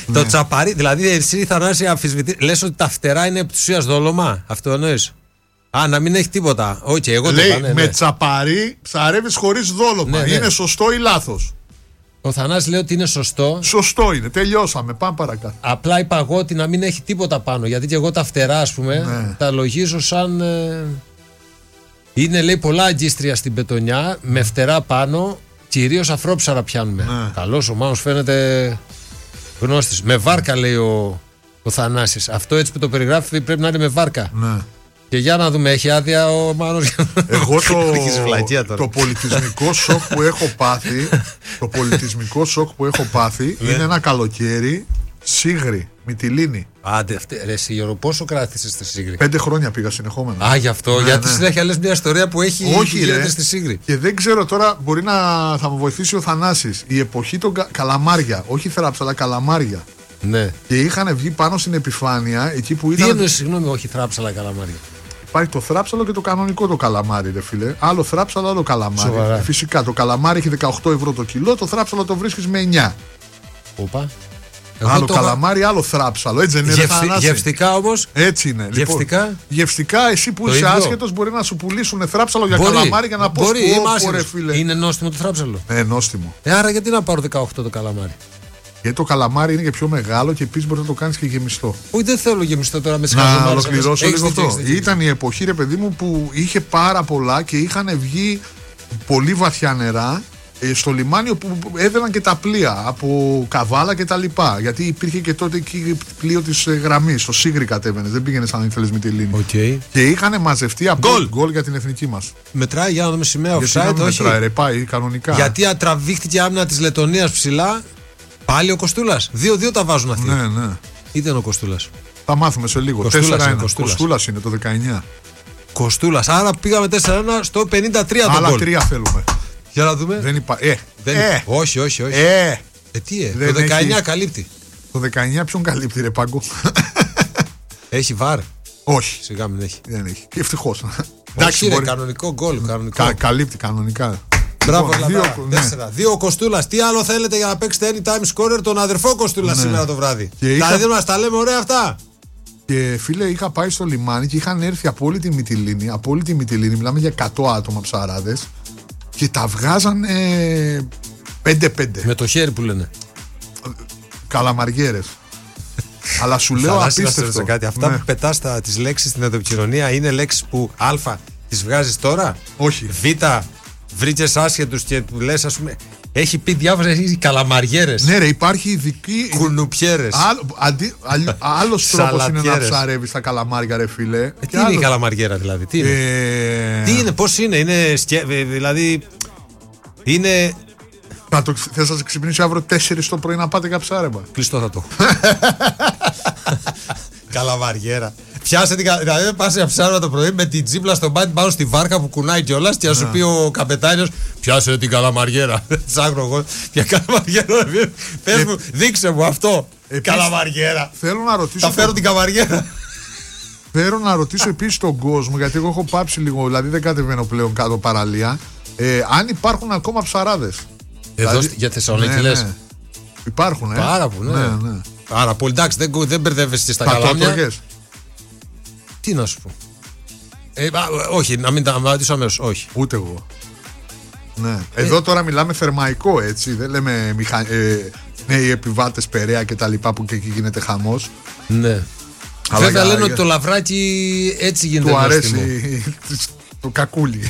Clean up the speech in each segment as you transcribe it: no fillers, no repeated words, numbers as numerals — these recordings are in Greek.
Το τσαπαρί, δηλαδή εσύ Θανάση αμφισβητεί. Λες ότι τα φτερά είναι επί της ουσίας δόλωμα. Αυτό εννοείς? Α, να μην έχει τίποτα. Όχι, εγώ λέει, το είπα, ναι, με ναι. τσαπαρί ψαρεύεις χωρίς δόλωμα. Ναι, ναι. Είναι σωστό ή λάθος? Ο Θανάσης λέει ότι είναι σωστό. Σωστό είναι. Τελειώσαμε. Πάμε παρακάτω. Απλά είπα εγώ ότι να μην έχει τίποτα πάνω. Γιατί και εγώ τα φτερά, ας πούμε, Ναι. τα λογίζω σαν. Είναι, λέει, πολλά αγκίστρια στην πετονιά με φτερά πάνω. Κυρίως αφρόψαρα πιάνουμε. Ναι. Καλός ο Μάνος, φαίνεται γνώστης. Με βάρκα, λέει ο Θανάσης. Αυτό έτσι που το περιγράφει πρέπει να είναι με βάρκα. Ναι. Και για να δούμε, έχει άδεια ο Μάνος? Εγώ Έχεις βλακεία τώρα. το πολιτισμικό σοκ που έχω πάθει, είναι ένα καλοκαίρι Σίγρη, Μυτιλήνη. Άντε, ρε εσύ Γιώργο, πόσο κράτησες στη Σίγρη? 5 χρόνια πήγα συνεχόμενα. Α, γι' αυτό. Ναι, γιατί ναι. συνέχεια λες μια ιστορία που έχει. Όχι, γίνεται ρε. στη Σίγρη. Και δεν ξέρω τώρα, μπορεί να θα μου βοηθήσει ο Θανάσης. Η εποχή των καλαμάρια, όχι θράψαλα, καλαμάρια. Ναι. Και είχαν βγει πάνω στην επιφάνεια εκεί που Τι ήταν. εννοείς, συγγνώμη, όχι θράψαλα καλαμάρια? Υπάρχει το θράψαλο και το κανονικό το καλαμάρι, ρε φίλε. Άλλο θράψαλο, άλλο καλαμάρι. Σοβαρά. Φυσικά το καλαμάρι έχει 18 ευρώ το κιλό, το θράψαλο το βρίσκεις με 9. Οπα. Άλλο καλαμάρι, άλλο θράψαλο. Έτσι δεν είναι? Θανάση? Γευστικά όμως. Έτσι είναι. Γευστικά. Λοιπόν, γευστικά, εσύ που Το είσαι ίδιο. άσχετος μπορεί να σου πουλήσουν θράψαλο για Μπορεί. καλαμάρι για να πω Μπορεί, είμαι ρε άσχετος. φίλε. Είναι νόστιμο το θράψαλο. Νόστιμο. Άρα γιατί να πάρω 18 το καλαμάρι? Γιατί το καλαμάρι είναι και πιο μεγάλο και επίσης μπορεί να το κάνεις και γεμιστό. Όχι, δεν θέλω γεμιστό τώρα με Να σχαζομάρες. ολοκληρώσω Έχεις λίγο δίκιο, αυτό. έχεις δίκιο. Ήταν η εποχή, ρε παιδί μου, που είχε πάρα πολλά και είχαν βγει πολύ βαθιά νερά στο λιμάνι όπου έδαιναν και τα πλοία από Καβάλα και τα λοιπά. Γιατί υπήρχε και τότε εκεί πλοίο της γραμμής, στο Σίγρη κατέβαινε, δεν πήγαινε σαν ήθελες Μυτιλήνη. Okay. Και είχαν μαζευτεί από γκολ για την εθνική μας. Μετράει, για να δούμε σημαία Γιατί να offside, μην όχι. μετράει, ρε, πάει κανονικά. Γιατί ατραβήχτηκε η άμυνα της Λετωνίας ψηλά. Πάλι ο Κοστούλας. 2-2 τα βάζουν αυτοί. Ναι, ναι. Ή δεν ο Κοστούλας? Θα μάθουμε σε λίγο. Κοστούλας 4-1. είναι, Κοστούλας είναι το 19. Κοστούλας. Άρα πήγαμε 4-1 στο 53 τον Άλλα γκολ. 3 θέλουμε. Για να δούμε. Δεν υπάρχει. Όχι. Τι Δεν το 19 έχει. καλύπτει. Το 19 ποιον καλύπτει, ρε Πάγκο? Έχει βάρ. Όχι. Σιγά μην έχει. Δεν έχει. Και ευτυχώς. Εντάξει, είναι κανονικό γκολ. Καλύπτει κανονικά. Μπράβο, Λοιπόν, Λαμπρά. 4-2 ο Κοστούλας. Τι άλλο θέλετε για να παίξετε anytime scorer τον αδερφό Κοστούλα σήμερα το βράδυ? Τα λέμε ωραία αυτά. Και φίλε, είχα πάει στο λιμάνι και είχαν έρθει από όλη τη Μυτιλήνη, μιλάμε για 100 άτομα ψαράδες, και τα βγάζανε 5-5. Με το χέρι που λένε. Καλαμαριέρες. Αλλά σου λέω απίστευτο. Κάτι. Αυτά που πετάς τις λέξεις στην επικοινωνία είναι λέξεις που α τις βγάζεις τώρα. Όχι. Β βρήκες άσχετους και που λες, ας πούμε, έχει πει διάφορες καλαμαριέρες. Ναι, ρε, υπάρχει ειδική. Κουνουπιέρες. Άλλος τρόπος είναι να ψαρεύεις τα καλαμάρια, ρε φίλε. Τι είναι η καλαμαριέρα δηλαδή? Τι είναι? Τι είναι, πώς είναι? Δηλαδή είναι. Θες να σας ξυπνήσει αύριο 4 το πρωί να πάτε για ψάρεμα? Κλειστό θα το έχω. Καλαμαριέρα. Πιάσε την καλαμαριέρα. Δηλαδή πας για ψάρεμα το πρωί με την τσίπλα στον πάτη πάνω στη βάρκα που κουνάει κιόλας και να σου πει ο καπετάνιος, πιάσε την καλαμαριέρα. Ψάχνω εγώ για καλαμαριέρα. Πες μου, δείξε μου αυτό. Καλαμαριέρα. Θέλω να ρωτήσω. Θα φέρω την καλαμαριέρα. Θέλω να ρωτήσω επίσης τον κόσμο, γιατί εγώ έχω πάψει λίγο, δηλαδή δεν κατεβαίνω πλέον κάτω παραλία, αν υπάρχουν ακόμα ψαράδες. Εδώ Δηλαδή, για Θεσσαλονίκη λες? Υπάρχουν, Πάρα πολύ, ναι. Πάρα πολύ, εντάξει, δεν μπερδεύεσαι στα καλάμια. Πατρότρογες. Τι να σου πω. Όχι, να μην τα απαντήσω αμέσως, όχι. Ούτε εγώ. Ναι. Εδώ τώρα μιλάμε θερμαϊκό, έτσι. Δεν λέμε νέοι επιβάτες Περαία και τα λοιπά που και εκεί γίνεται χαμός. Ναι. Αλλά βέβαια λένε ότι το λαβράκι έτσι γίνεται. Του αρέσει το κακούλι.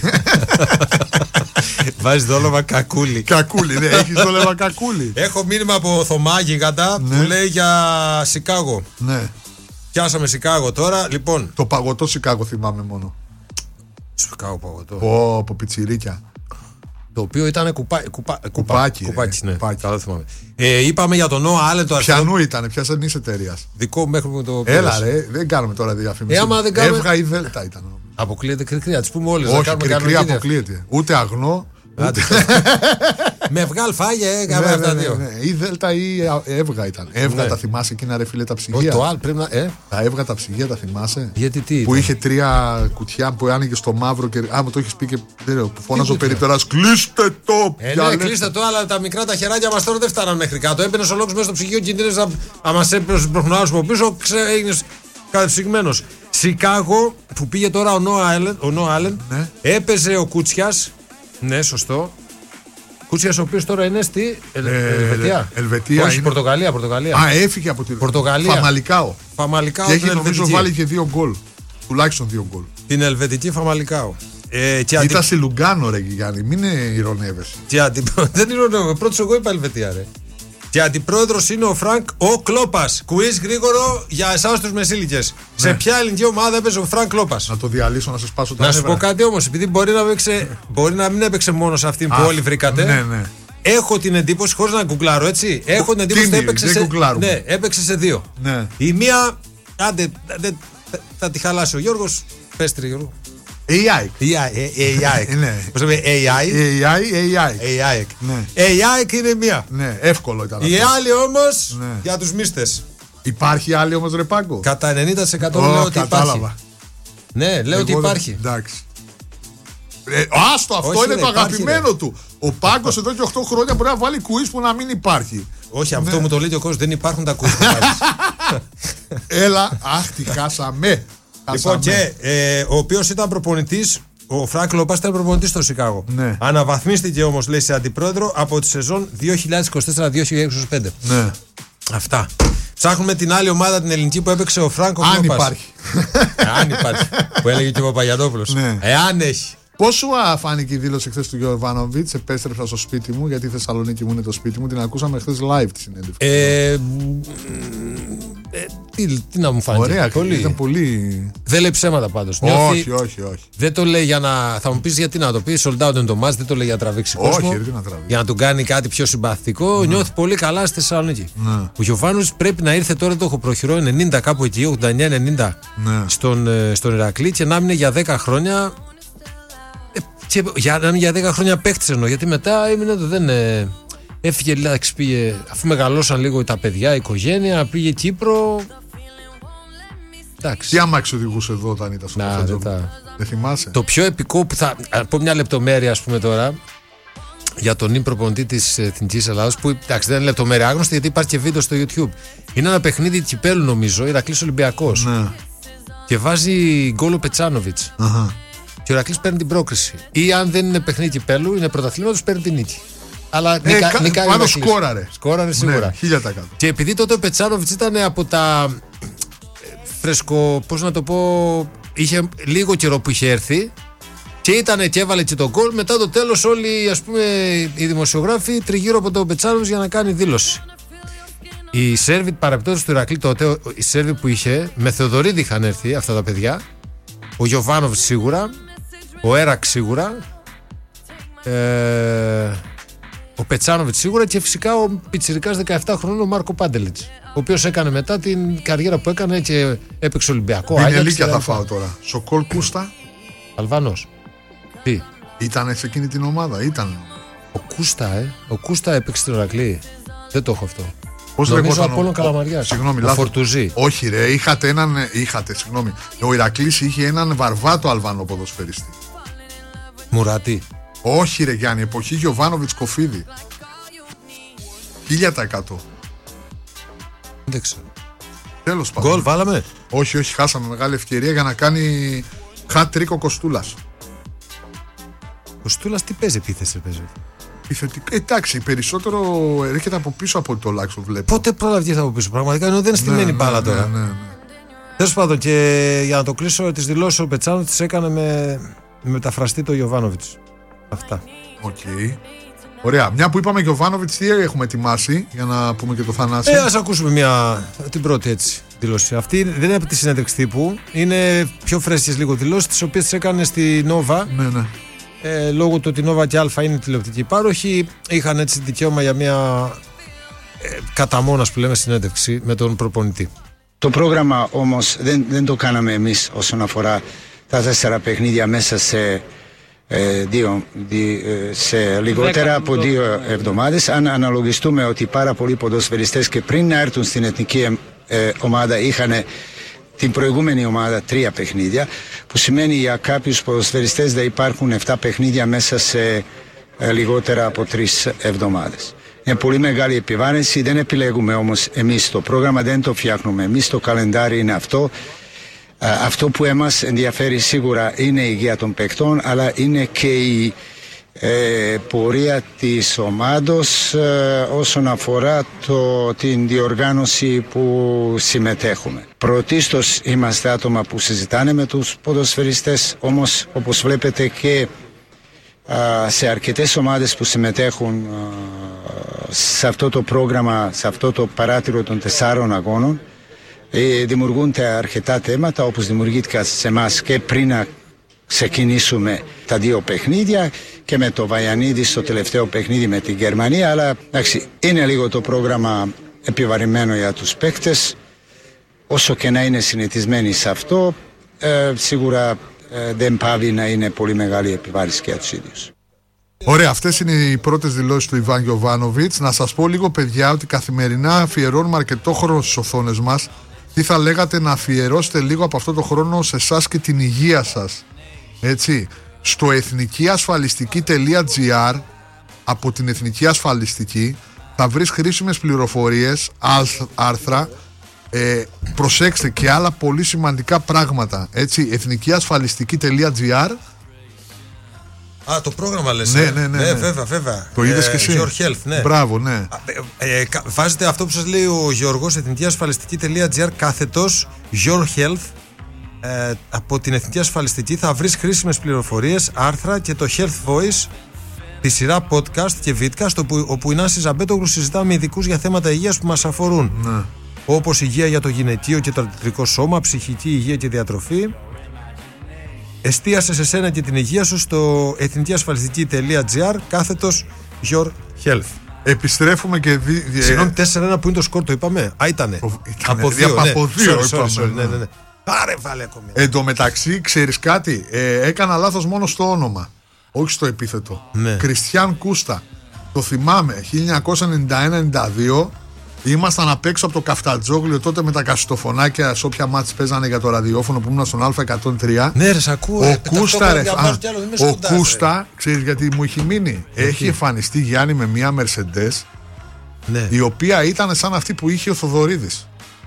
Βάζει δόλωμα κακούλι. Κακούλι, ναι, έχεις δόλωμα κακούλι. Έχω μήνυμα από Θωμά Γιγαντά που λέει για Σικάγο. Ναι. Πιάσαμε Σικάγο τώρα, λοιπόν. Το παγωτό Σικάγο θυμάμαι μόνο. Σικάγο παγωτό. Από πιτσιρίκια. Το οποίο ήταν κουπάκι. Ναι. Καλά θυμάμαι. Είπαμε για τον Νόα Άλεν το αριθμό. Ποιανού ήτανε, ποιας εταιρείας? Δικό μέχρι που το. Έλα ρε, δεν κάνουμε τώρα διαφήμιση. Άμα δεν κάνουμε. Εύγα ή Δέλτα ήταν. Αποκλείεται κρυκρία, τις πούμε όλες. Όχι, κρυκρία αποκλείεται. Ούτε αγνό. Με βγάλ φάγε, έκαμε αυτά δύο. Ή Δέλτα ή Εύγα ήταν. Εύγα τα θυμάσαι εκείνα ρε φίλε τα ψυγεία. Το άλλο πρέπει να. Τα Εύγα τα ψυγεία τα θυμάσαι. Γιατί τι. Που είχε 3 κουτιά που άνοιγε στο μαύρο και. Μου το έχει πει και. Που φώναζε ο περιπτεράς. Κλείστε το! Ναι, κλείστε το, αλλά τα μικρά τα χεράκια μας τώρα δεν φτάναν μέχρι κάτω. Έμπαινε ο λόγος μέσα στο ψυγείο και κινδύνευε να μας έπαιρνε προχνάρους από πίσω, έγινε κατεψυγμένος. Σικάγο που πήγε τώρα ο Νο Άλεν, ναι. Έπαιζε ο Κούτσιας. Ναι, σωστό. Κούτσιας ο οποίος τώρα είναι στη Ελβετία. Όχι, είναι... Πορτογαλία. Έφυγε από την Πορτογαλία. Φαμαλικάο. Και έχει νομίζω βάλει και 2 γκολ. Τουλάχιστον 2 γκολ. Την Ελβετική Φαμαλικάο. Ήταν στη Λουγκάνο, ρε Γιάννη, μην ηρωνεύεσαι. Δεν ηρωνεύομαι. Πρώτος εγώ είπα Ελβετία, ρε. Και αντιπρόεδρος είναι ο Φρανκ ο Κλόπας. Κουίζ γρήγορο για εσάς τους μεσήλικες. Ναι. Σε ποια ελληνική ομάδα έπαιζε ο Φρανκ Κλόπας? Να το διαλύσω, να σας πάσω τα νεύρα. Να σου πω κάτι όμως, επειδή μπορεί να μην έπαιξε μόνο σε αυτήν που όλοι βρήκατε. Ναι. Έχω την εντύπωση, χωρίς να γκουγκλάρω, έτσι. Έχω την εντύπωση ότι έπαιξε σε 2. Ναι. Η μία, άντε, θα τη χαλάσει ο Γιώργος. Πες τη, Γιώργο. AI. Πώς λέμε, AI. AI είναι μία. Ναι, εύκολο ήταν. Η άλλη όμως για τους μίστες. Υπάρχει άλλη όμως, ρε Πάγκο? Κατά 90% λέω ότι υπάρχει. Ναι, λέω ότι υπάρχει. Εντάξει. Άστο, αυτό είναι το αγαπημένο του. Ο Πάγκος εδώ και 8 χρόνια μπορεί να βάλει κουίζ που να μην υπάρχει. Όχι, αυτό μου το λέει και ο κόσμος. Δεν υπάρχουν τα κουίζ. Έλα, αχ, τι χάσαμε. Λοιπόν, και ο οποίος ήταν προπονητής, ο Φρανκ Κλόπας ήταν προπονητής στο Σικάγο. Ναι. Αναβαθμίστηκε όμως, λέει, σε αντιπρόεδρο από τη σεζόν 2024-2025. Ναι. Αυτά. Ψάχνουμε την άλλη ομάδα, την ελληνική που έπαιξε ο Φρανκ Κλόπας. Αν υπάρχει. Αν υπάρχει. Που έλεγε και ο Παπαγιανόπουλος. Ναι. Εάν έχει. Πώς σου φάνηκε η δήλωση χθες του Γιωβάνοβιτς? Επέστρεψα στο σπίτι μου, γιατί η Θεσσαλονίκη μου είναι το σπίτι μου. Την ακούσαμε χθες live τη συνέντευξη. Τι να μου φάνηκε? Ωραία, ήταν πολύ. Δεν λέει ψέματα πάντως. Όχι. Δεν το λέει για να. Θα μου πεις γιατί να το πει. Sold out είναι το match, δεν το λέει για να τραβήξει κόσμο. Όχι, να τραβήξει. Για να του κάνει κάτι πιο συμπαθητικό. Νιώθει πολύ καλά στη Θεσσαλονίκη. Ο Γιωβάνοβιτς πρέπει να ήρθε τώρα, το έχω προχειρό 90 κάπου εκεί, 89-90 στον Ηρακλή και να μείνει για 10 χρόνια. Και για να μην για 10 χρόνια παίχτης εννοώ, γιατί μετά έμεινε εδώ, δεν έφυγε, εντάξει, πήγε, αφού μεγαλώσαν λίγο τα παιδιά, η οικογένεια, πήγε Κύπρο. Εντάξει. Τι αμάξι οδηγούσε εδώ όταν ήταν στο Καφέτζο? Δεν θυμάσαι? Το πιο επικό που θα πω μια λεπτομέρεια, ας πούμε τώρα, για τον νυν προπονητή της Εθνικής Ελλάδας, που εντάξει δεν είναι λεπτομέρεια άγνωστη, γιατί υπάρχει και βίντεο στο YouTube. Είναι ένα παιχνίδι κυπέλου, νομίζω, Ηρακλής Ολυμπιακός. Ναι. Και βάζει γκολ ο Πετσάνοβιτς. Και ο Ηρακλής παίρνει την πρόκριση. Ή αν δεν είναι παιχνίδι κυπέλου, είναι πρωταθλήματος, παίρνει την νίκη. Αλλά νικάει. Πάνω σκόραρε. Σκόραρε σίγουρα. Ναι, 1000%. Και επειδή τότε ο Πετσάνοβιτς ήταν από τα φρεσκο, πώς να το πω, είχε λίγο καιρό που είχε έρθει και ήταν και έβαλε και τον γκολ. Μετά το τέλος όλοι, ας πούμε, οι δημοσιογράφοι τριγύρω από τον Πετσάνοβιτς για να κάνει δήλωση. Οι Σέρβοι παρεπτώσεις του Ηρακλή τότε, οι Σέρβοι που είχε, με Θεοδωρίδη είχαν έρθει αυτά τα παιδιά. Ο Γιωβάνοβιτς σίγουρα, ο Έρακ σίγουρα, ο Πετσάνοβιτς σίγουρα και φυσικά ο πιτσιρικάς 17 χρόνων ο Μάρκο Πάντελιτς, ο οποίος έκανε μετά την καριέρα που έκανε και έπαιξε Ολυμπιακό. Πινελίκια θα φάω τώρα. Σοκόλ Κούστα. Αλβανός. Τι? Ήταν σε εκείνη την ομάδα, ήταν. Ο Κούστα, ο Κούστα έπαιξε στην Ηρακλή. Δεν το έχω αυτό. Πώς νομίζω Απόλλων Καλαμαριάς. Συγγνώμη, ο Φορτουζή. Όχι, ρε, είχατε, συγγνώμη. Ο Ηρακλής είχε έναν βαρβάτο Αλβανό ποδοσφαιριστή. Μουρατή. Όχι, ρε Γιάννη, εποχή Γιωβάνοβιτς Κοφίδη. 1000%. Δεν ξέρω. Τέλος πάντων. Γκολ βάλαμε. Όχι, χάσαμε μεγάλη ευκαιρία για να κάνει hat-trick ο Κοστούλας. Κοστούλας τι παίζει, επίθεση παίζει? Εντάξει, περισσότερο έρχεται από πίσω από το Λάξο, βλέπω. Πότε πρόλαβε από πίσω, πραγματικά, ενώ δεν είναι στημένη μπάλα τώρα. Ναι. Τέλος πάντων, και για να το κλείσω, τις δηλώσεις ο Πετσάνο τις έκανε με μεταφραστή το Γιωβάνοβιτς. Αυτά. Οκ. Ωραία. Μια που είπαμε Γιωβάνοβιτς, τι έχουμε ετοιμάσει για να πούμε και το Θανάση? Ας ακούσουμε την πρώτη έτσι δήλωση. Αυτή δεν είναι από τη συνέντευξη τύπου. Είναι πιο φρέσκες λίγο δηλώσεις, τις οποίες τις έκανε στη Νόβα. Ναι. Λόγω του ότι η Νόβα και Αλφα είναι τηλεοπτική πάροχη, είχαν έτσι δικαίωμα για μια κατά μόνας που λέμε συνέντευξη με τον προπονητή. Το πρόγραμμα όμως δεν το κάναμε εμείς όσον αφορά τα 4 παιχνίδια μέσα σε σε λιγότερα από 2 εβδομάδες. Αν αναλογιστούμε ότι πάρα πολλοί ποδοσφαιριστές και πριν να έρθουν στην εθνική ομάδα είχαν την προηγούμενη ομάδα 3 παιχνίδια, που σημαίνει για κάποιους ποδοσφαιριστές δεν υπάρχουν 7 παιχνίδια μέσα σε λιγότερα από 3 εβδομάδες. Είναι πολύ μεγάλη επιβάρυνση, δεν επιλέγουμε όμως εμείς το πρόγραμμα, δεν το φτιάχνουμε εμείς, το καλεντάρι είναι αυτό. Αυτό που εμάς ενδιαφέρει σίγουρα είναι η υγεία των παικτών, αλλά είναι και η πορεία της ομάδος όσον αφορά την διοργάνωση που συμμετέχουμε. Πρωτίστως είμαστε άτομα που συζητάνε με τους ποδοσφαιριστές, όμως όπως βλέπετε και σε αρκετές ομάδες που συμμετέχουν σε αυτό το πρόγραμμα, σε αυτό το παράτηρο των 4 αγώνων, δημιουργούνται αρκετά θέματα όπως δημιουργήθηκαν σε εμάς και πριν να ξεκινήσουμε τα 2 παιχνίδια και με το Βαϊανίδη στο τελευταίο παιχνίδι με την Γερμανία, αλλά εντάξει, είναι λίγο το πρόγραμμα επιβαρημένο για τους παίκτες, όσο και να είναι συνηθισμένοι σε αυτό, σίγουρα δεν πάβει να είναι πολύ μεγάλη επιβάρηση και για τους ίδιους. Ωραία, αυτές είναι οι πρώτες δηλώσεις του Ιβάν Γιοβάνοβιτς. Να σας πω λίγο, παιδιά, ότι καθημερινά αφιερώνουμε αρκετό χρόνο στις οθόνες μας. Τι θα λέγατε να αφιερώσετε λίγο από αυτό το χρόνο σε εσάς και την υγεία σας? Έτσι, στο εθνικιασφαλιστική.gr, από την Εθνική Ασφαλιστική, θα βρεις χρήσιμες πληροφορίες, άρθρα, προσέξτε, και άλλα πολύ σημαντικά πράγματα. Έτσι, εθνικιασφαλιστική.gr. Το πρόγραμμα λες. Ναι, βέβαια. Το είδες και εσύ. Your Health, ναι. Μπράβο, ναι. Βάζετε αυτό που σας λέει ο Γιώργος, εθνικιασφαλιστική.gr / Your Health. Από την Εθνική Ασφαλιστική θα βρεις χρήσιμες πληροφορίες, άρθρα και το Health Voice, τη σειρά podcast και vidcast, όπου η Νάση Ζαμπέτογλου συζητά με ειδικούς για θέματα υγείας που μας αφορούν. Ναι. Όπως υγεία για το γυναικείο και το αντιτρικό σώμα, ψυχική υγεία και διατροφή. Εστίασε σε σένα και την υγεία σου στο εθνικιασφαλιστική.gr / Your Health. Επιστρέφουμε και συγγνώμη, 4-1 που είναι το σκορ, το είπαμε. Ήτανε. Από 2 είπαμε. Ναι. Πάρε, βάλε ακόμη. Εν τω μεταξύ, ξέρεις κάτι, έκανα λάθος μόνο στο όνομα, όχι στο επίθετο. Ναι. Κριστιαν Κούστα. Το θυμάμαι, 1991-92. Ήμασταν απ' έξω από το Καφτατζόγλιο τότε με τα κασιτοφωνάκια σε όποια μάτς παίζανε για το ραδιόφωνο που ήμουν στον Α103. Ναι, ρε, σ' ακούω. Ο Κούστα, ξέρεις γιατί μου έχει μείνει? Έχει εμφανιστεί, Γιάννη, με μια Mercedes, ναι, η οποία ήταν σαν αυτή που είχε ο Θοδωρίδης.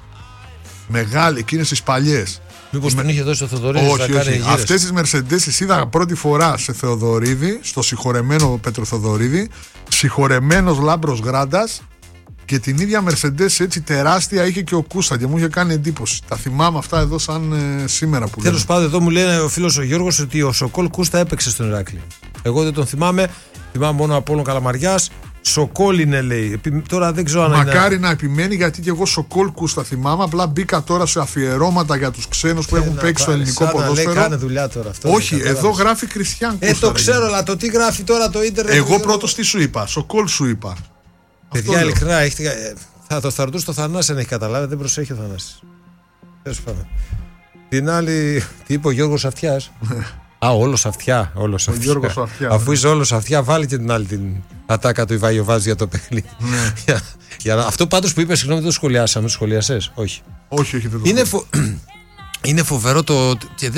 Μεγάλη, εκείνες τις παλιές. Μήπως τον είχε δώσει ο Θοδωρίδης? Όχι. Αυτές τις Mercedes τις είδα πρώτη φορά σε Θεοδωρίδη, στο συγχωρεμένο Πετροθοδωρίδη, συγχωρεμένος Λάμπρος Γράντας. Και την ίδια Mercedes έτσι τεράστια είχε και ο Κούστα και μου είχε κάνει εντύπωση. Τα θυμάμαι αυτά εδώ σαν σήμερα που λέμε. Τέλος πάντων, εδώ μου λέει ο φίλος ο Γιώργος ότι ο Σοκόλ Κούστα έπαιξε στον Ηράκλειο. Εγώ δεν τον θυμάμαι. Θυμάμαι μόνο από όλον Καλαμαριάς. Σοκόλ είναι, λέει. Τώρα δεν ξέρω αν μακάρι να επιμένει, γιατί και εγώ Σοκόλ Κούστα θυμάμαι. Απλά μπήκα τώρα σε αφιερώματα για τους ξένους που έχουν παίξει στο ελληνικό ποδόσφαιρο. Λέει, κάνε δουλειά τώρα αυτό. Όχι, εδώ γράφει Κριστιαν Κούστα. Το ξέρω, αλλά το τι γράφει τώρα το ίντερνετ. Εγώ πρώτος τι σου είπα? Σοκόλ σου είπα. Παιδιά, ειλικρινά, θα το ρωτήσω το Θανάση αν έχει καταλάβει, δεν προσέχει ο Θανάσης. Τέλος πάντων. Την άλλη, τι είπε ο Γιώργος Αυτιάς? Όλος αυτιά. Αφού είσαι όλος αυτιά, βάλει και την άλλη την ατάκα του Ιβάγιο για το παιχνίδι. Αυτό πάντως που είπε, συγγνώμη, δεν το σχολιάσαμε. Το σχολιασες? Όχι. Όχι, δεν το είναι φοβερό το. Και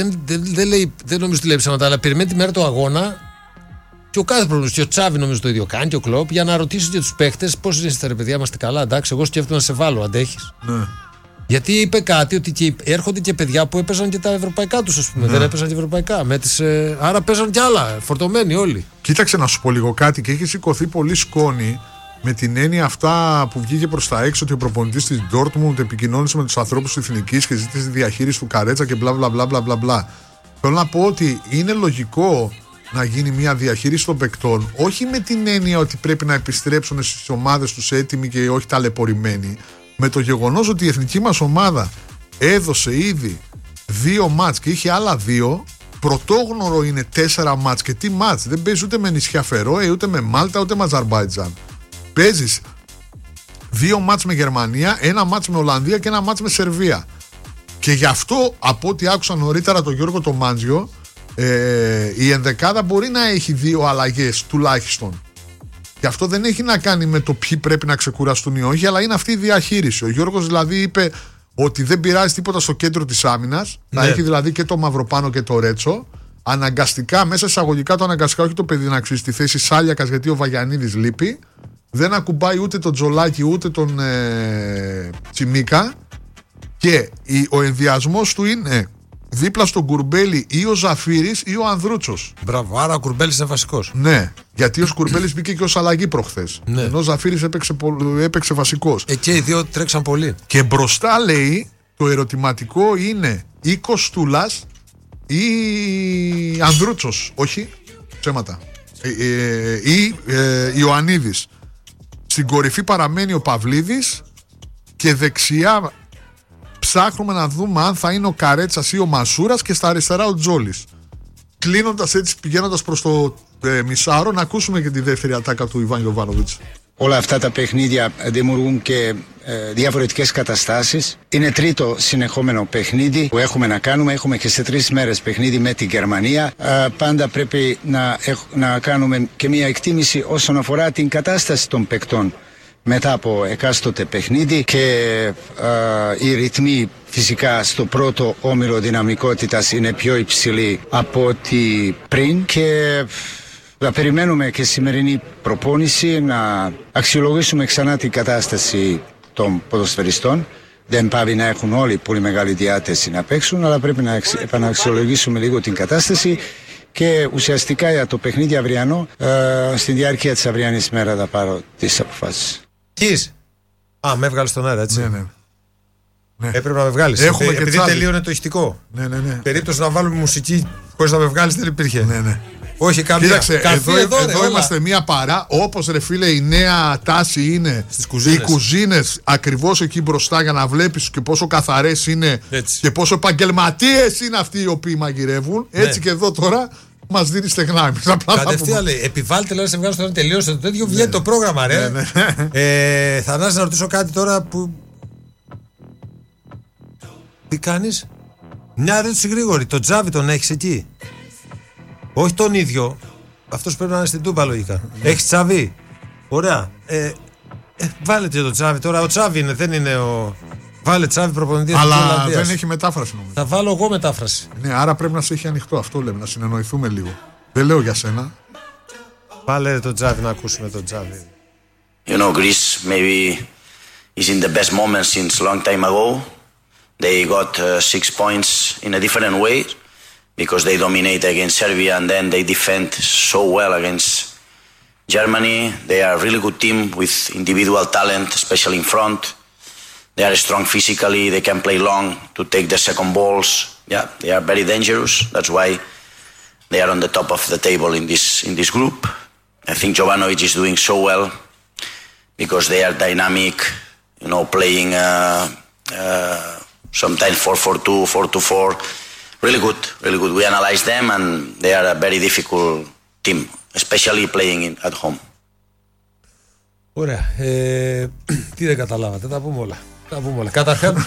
δεν νομίζω ότι λέει ψέματα, αλλά περιμένει τη μέρα του αγώνα. Και ο κάθε πρόβλημα, και ο Τσάβη νομίζω το ίδιο κάνει, και ο Κλόπ, για να ρωτήσει και τους παίχτες πώς είστε, ρε παιδιά, είμαστε καλά? Εντάξει, εγώ σκέφτομαι να σε βάλω, αντέχεις? Ναι. Γιατί είπε κάτι, ότι έρχονται και παιδιά που έπαιζαν και τα ευρωπαϊκά τους, ας πούμε. Ναι. Δεν έπαιζαν και ευρωπαϊκά. Άρα παίζαν κι άλλα, φορτωμένοι όλοι. Κοίταξε να σου πω λίγο κάτι, και έχει σηκωθεί πολύ σκόνη με την έννοια αυτά που βγήκε προς τα έξω, ότι ο προπονητής της Ντόρτμουντ επικοινώνησε με τους ανθρώπους της Εθνικής και ζήτησε τη διαχείριση του Καρέτσα και μπλα. Θέλω να πω ότι είναι λογικό να γίνει μια διαχείριση των παικτών, όχι με την έννοια ότι πρέπει να επιστρέψουν στις ομάδες τους έτοιμοι και όχι ταλαιπωρημένοι, με το γεγονός ότι η εθνική μας ομάδα έδωσε ήδη 2 μάτς και είχε άλλα 2. Πρωτόγνωρο είναι 4 μάτς. Και τι μάτς? Δεν παίζει ούτε με νησιά Φερόε, ούτε με Μάλτα, ούτε με Αζερμπάιτζαν. Παίζεις 2 μάτς με Γερμανία, 1 μάτς με Ολλανδία και 1 μάτς με Σερβία. Και γι' αυτό, από ό,τι άκουσα νωρίτερα τον Γιώργο το Μάντζιο, Η ενδεκάδα μπορεί να έχει 2 αλλαγές τουλάχιστον. Και αυτό δεν έχει να κάνει με το ποιοι πρέπει να ξεκουραστούν ή όχι, αλλά είναι αυτή η διαχείριση. Ο Γιώργος δηλαδή είπε ότι δεν πειράζει τίποτα στο κέντρο της άμυνας. Ναι. Να έχει δηλαδή και το Μαυροπάνο και το Ρέτσο. Αναγκαστικά, μέσα εισαγωγικά το αναγκαστικά, όχι το παιδί να αξίζει στη θέση Σάλιακας, γιατί ο Βαγιανίδης λείπει. Δεν ακουμπάει ούτε τον Τζολάκη ούτε τον Τσιμίκα. Και ο ενδιασμός του είναι δίπλα στον Κουρμπέλη ή ο Ζαφύρης ή ο Ανδρούτσος. Μπράβο, άρα ο Κουρμπέλης είναι βασικός. Ναι, γιατί ο Κουρμπέλης μπήκε και ως αλλαγή προχθές. Ναι. Ενώ ο Ζαφύρης έπαιξε βασικός. Και οι δύο τρέξαν πολύ. Και μπροστά λέει το ερωτηματικό είναι ή Κοστούλας ή Ανδρούτσος. Όχι, ψέματα. Ή Ιωαννίδης. Στην κορυφή παραμένει ο Παυλίδης και δεξιά ψάχνουμε να δούμε αν θα είναι ο Καρέτσας ή ο Μασούρας και στα αριστερά ο Τζόλης. Κλείνοντας έτσι, πηγαίνοντας προς το μισάωρο, να ακούσουμε και τη δεύτερη ατάκα του Ιβάν Γιοβάνοβιτς. Όλα αυτά τα παιχνίδια δημιουργούν και διαφορετικές καταστάσεις. Είναι τρίτο συνεχόμενο παιχνίδι που έχουμε να κάνουμε. Έχουμε και σε 3 μέρες παιχνίδι με την Γερμανία. Πάντα πρέπει να κάνουμε και μια εκτίμηση όσον αφορά την κατάσταση των παικτών μετά από εκάστοτε παιχνίδι και οι ρυθμοί φυσικά στο πρώτο όμιλο δυναμικότητας είναι πιο υψηλοί από ό,τι πριν και θα περιμένουμε και σημερινή προπόνηση να αξιολογήσουμε ξανά την κατάσταση των ποδοσφαιριστών. Δεν πάβει να έχουν όλοι πολύ μεγάλη διάθεση να παίξουν, αλλά πρέπει να επαναξιολογήσουμε λίγο την κατάσταση και ουσιαστικά για το παιχνίδι αυριανό, στη διάρκεια της αυριανής μέρα θα πάρω τις αποφάσεις. Κις. Με έβγαλε στον αέρα, έτσι. Ναι. Έπρεπε να με βγάλεις. Επειδή τελείωνε το ηχτικό. Ναι. Περίπτωση να βάλουμε μουσική χωρίς να με βγάλεις δεν υπήρχε. Ναι. Όχι, καμία. Κοίταξε, εδώ είμαστε μια παρά. Όπως ρε φίλε, η νέα τάση είναι οι κουζίνες ακριβώς εκεί μπροστά για να βλέπεις και πόσο καθαρές είναι. Έτσι. Και πόσο επαγγελματίες είναι αυτοί οι οποίοι μαγειρεύουν. Έτσι και εδώ τώρα μας δίνει στεγνά. Κατευθείαν λέει: επιβάλλεται να σε βγάλω στον τελείωσε το τέτοιο. Βγαίνει το πρόγραμμα, ρε. Θανάση, να ρωτήσω κάτι τώρα που. Τι κάνεις? Μια ερώτηση γρήγορη. Το Τζάβι τον έχεις εκεί? Όχι τον ίδιο. Αυτός πρέπει να είναι στην Τούμπα λογικά. Έχεις Τσάβι? Ωραία. Βάλε και το Τσάβι τώρα. Ο Τσάβι είναι, δεν είναι ο. Βάλε Τσάβι προπονητή. Αλλά δεν έχει μετάφραση νομίζω. Θα βάλω εγώ μετάφραση. Ναι, άρα πρέπει να σε έχει ανοιχτό. Αυτό λέμε, να συνεννοηθούμε λίγο. Δεν λέω για σένα. Βάλε το Τσάβι να ακούσουμε το Τσάβι. You know, Greece maybe is in the best moment since long time ago. They got 6 points in a different way because they dominate against Serbia and then they defend so well against Germany. They are a really good team with individual talent, especially in front. They are strong physically. They can play long to take the second balls. Yeah, they are very dangerous. That's why they are on the top of the table in this group. I think Jovanovic is doing so well because they are dynamic, you know, playing sometimes 4-4-2, 4-2-4. Really good, really good. We analyze them and they are a very difficult team, especially playing at home. Ωραία. Τι δεν καταλάβατε, τα πούμε όλα. Καταρχάς,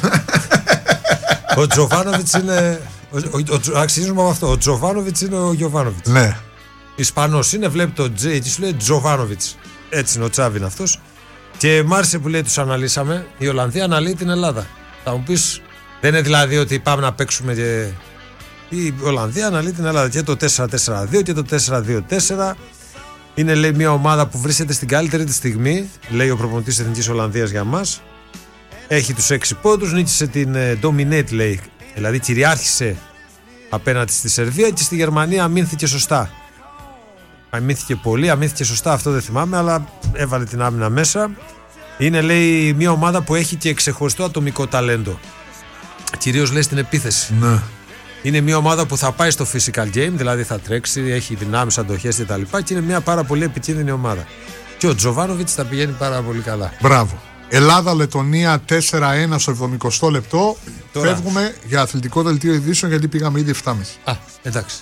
ο Τζοβάνοβιτς είναι. Αξίζουμε με αυτό. Ο Τζοβάνοβιτς είναι ο Γιοβάνοβιτς. Ναι. Ισπανός είναι, βλέπει το Τζέι και σου λέει Τζοβάνοβιτς. Έτσι είναι ο Τσάβι είναι αυτός. Και μ' άρεσε που λέει τους αναλύσαμε. Η Ολλανδία αναλύει την Ελλάδα. Θα μου πεις, δεν είναι δηλαδή ότι πάμε να παίξουμε και. Η Ολλανδία αναλύει την Ελλάδα και το 4-4-2 και το 4-2-4. Είναι, λέει, μια ομάδα που βρίσκεται στην καλύτερη τη στιγμή, λέει ο προπονητής της Εθνικής Ολλανδίας για μας. Έχει τους 6 πόντους, νίκησε την Dominate, λέει. Δηλαδή κυριάρχησε απέναντι στη Σερβία και στη Γερμανία αμήνθηκε σωστά. Αμήνθηκε πολύ, αμήνθηκε σωστά, αυτό δεν θυμάμαι, αλλά έβαλε την άμυνα μέσα. Είναι, λέει, μια ομάδα που έχει και ξεχωριστό ατομικό ταλέντο. Κυρίως, λέει, στην επίθεση. Ναι. Είναι μια ομάδα που θα πάει στο physical game, δηλαδή θα τρέξει, έχει δυνάμεις, αντοχές κτλ. Και είναι μια πάρα πολύ επικίνδυνη ομάδα. Και ο Τζοβάνοβιτς τα πηγαίνει πάρα πολύ καλά. Μπράβο. Ελλάδα-Λετωνία 4-1 στο 70 λεπτό. Τώρα. Φεύγουμε για αθλητικό δελτίο ειδήσεων γιατί πήγαμε ήδη 7.30. Εντάξει.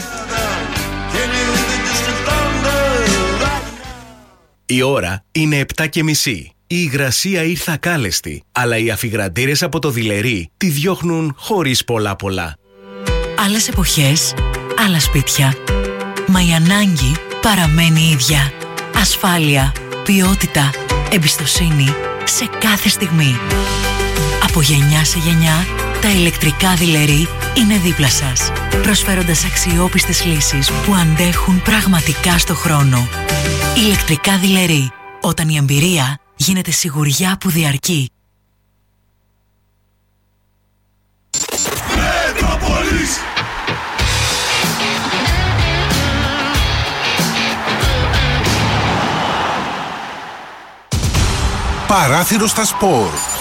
Η ώρα είναι 7.30. Η υγρασία ήρθε ακάλεστη, αλλά οι αφιγραντήρες από το Δειλερί τη διώχνουν χωρίς πολλά. Άλλες εποχές άλλα σπίτια. Μα η ανάγκη παραμένει ίδια. Ασφάλεια, ποιότητα, εμπιστοσύνη σε κάθε στιγμή. Από γενιά σε γενιά, τα ηλεκτρικά δειλερί είναι δίπλα σας, προσφέροντας αξιόπιστες λύσεις που αντέχουν πραγματικά στο χρόνο. Ηλεκτρικά δειλερί, όταν η εμπειρία γίνεται σιγουριά που διαρκεί. Παράθυρο στα σπορ.